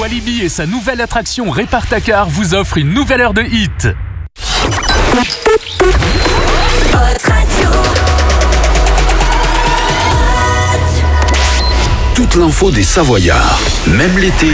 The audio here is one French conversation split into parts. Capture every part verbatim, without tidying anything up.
Walibi et sa nouvelle attraction Répare-ta-car vous offrent une nouvelle heure de hit. Toute l'info des Savoyards, même l'été.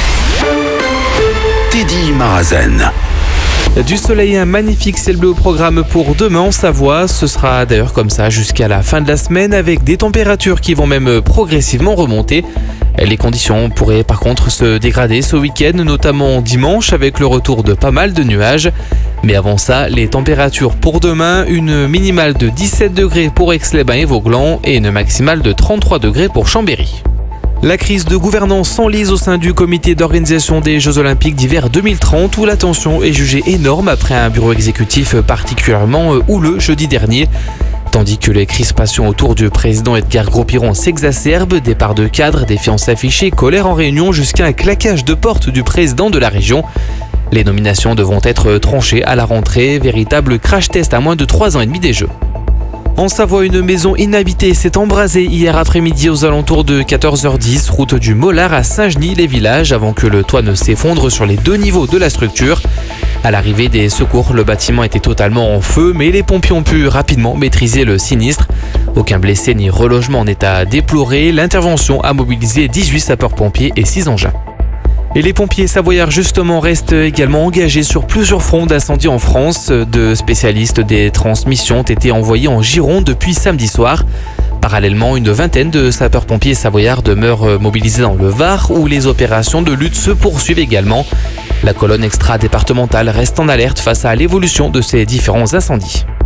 Teddy Marazen. Du soleil et un magnifique ciel bleu au programme pour demain en Savoie. Ce sera d'ailleurs comme ça jusqu'à la fin de la semaine avec des températures qui vont même progressivement remonter. Les conditions pourraient par contre se dégrader ce week-end, notamment dimanche avec le retour de pas mal de nuages. Mais avant ça, les températures pour demain, une minimale de dix-sept degrés pour Aix-les-Bains et Vauglan et une maximale de trente-trois degrés pour Chambéry. La crise de gouvernance s'enlise au sein du comité d'organisation des Jeux Olympiques d'hiver deux mille trente où la tension est jugée énorme après un bureau exécutif particulièrement houleux jeudi dernier. Tandis que les crispations autour du président Edgar Gros-Piron s'exacerbent, départ de cadres, défiance affichée, colère en réunion jusqu'à un claquage de porte du président de la région. Les nominations devront être tranchées à la rentrée, véritable crash test à moins de trois ans et demi des Jeux. En Savoie, une maison inhabitée s'est embrasée hier après-midi aux alentours de quatorze heures dix, route du Mollard à Saint-Genis-les-Villages, avant que le toit ne s'effondre sur les deux niveaux de la structure. À l'arrivée des secours, le bâtiment était totalement en feu, mais les pompiers ont pu rapidement maîtriser le sinistre. Aucun blessé ni relogement n'est à déplorer. L'intervention a mobilisé dix-huit sapeurs-pompiers et six engins. Et les pompiers savoyards justement restent également engagés sur plusieurs fronts d'incendie en France. De spécialistes des transmissions ont été envoyés en Gironde depuis samedi soir. Parallèlement, une vingtaine de sapeurs-pompiers savoyards demeurent mobilisés dans le Var où les opérations de lutte se poursuivent également. La colonne extra-départementale reste en alerte face à l'évolution de ces différents incendies.